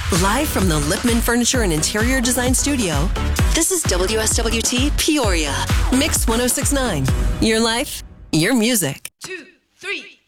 Live from the Lipman Furniture and Interior Design Studio, this is WSWT Peoria. Mix 1069. Your life, your music. 2, 3.